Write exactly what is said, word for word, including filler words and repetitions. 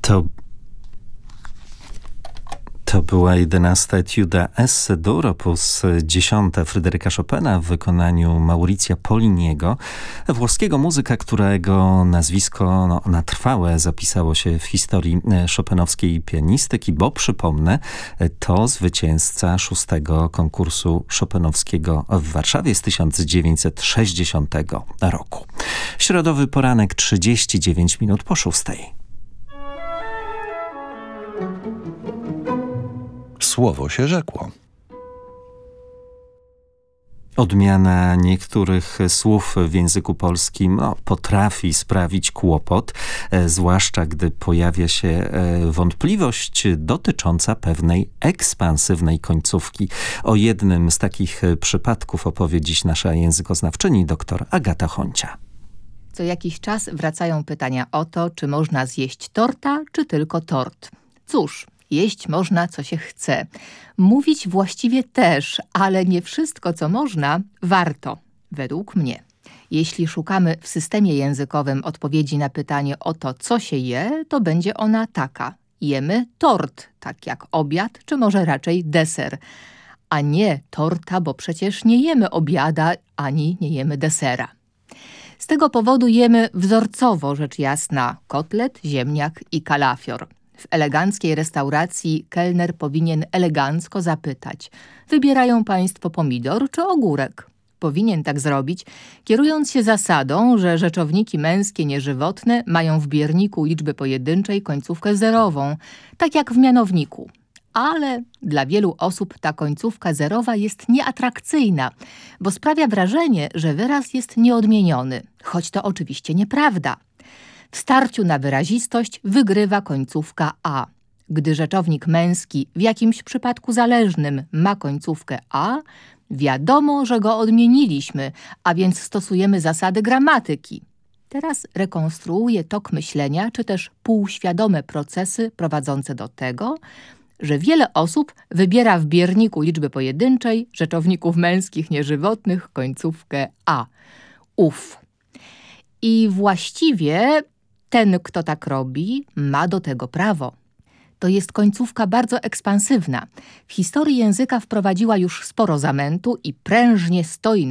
To, to była jedenasta etiuda Es-dur, opus dziesiąta Fryderyka Chopina w wykonaniu Mauricia Poliniego, włoskiego muzyka, którego nazwisko no, na trwałe zapisało się w historii chopinowskiej pianistyki, bo przypomnę, to zwycięzca szóstego konkursu chopinowskiego w Warszawie z tysiąc dziewięćset sześćdziesiątego roku. Środowy poranek, trzydzieści dziewięć minut po szóstej. Słowo się rzekło. Odmiana niektórych słów w języku polskim no, potrafi sprawić kłopot, e, zwłaszcza gdy pojawia się e, wątpliwość dotycząca pewnej ekspansywnej końcówki. O jednym z takich przypadków opowie dziś nasza językoznawczyni dr Agata Honcia. Co jakiś czas wracają pytania o to, czy można zjeść torta, czy tylko tort. Cóż, jeść można, co się chce. Mówić właściwie też, ale nie wszystko, co można, warto, według mnie. Jeśli szukamy w systemie językowym odpowiedzi na pytanie o to, co się je, to będzie ona taka. Jemy tort, tak jak obiad, czy może raczej deser. A nie torta, bo przecież nie jemy obiada, ani nie jemy desera. Z tego powodu jemy wzorcowo, rzecz jasna, kotlet, ziemniak i kalafior. W eleganckiej restauracji kelner powinien elegancko zapytać: wybierają państwo pomidor czy ogórek? Powinien tak zrobić, kierując się zasadą, że rzeczowniki męskie nieżywotne mają w bierniku liczby pojedynczej końcówkę zerową, tak jak w mianowniku. Ale dla wielu osób ta końcówka zerowa jest nieatrakcyjna, bo sprawia wrażenie, że wyraz jest nieodmieniony, choć to oczywiście nieprawda. W starciu na wyrazistość wygrywa końcówka a. Gdy rzeczownik męski w jakimś przypadku zależnym ma końcówkę a, wiadomo, że go odmieniliśmy, a więc stosujemy zasady gramatyki. Teraz rekonstruuję tok myślenia, czy też półświadome procesy prowadzące do tego, że wiele osób wybiera w bierniku liczby pojedynczej rzeczowników męskich nieżywotnych końcówkę a. Uf. I właściwie ten, kto tak robi, ma do tego prawo. To jest końcówka bardzo ekspansywna. W historii języka wprowadziła już sporo zamętu i prężnie stoi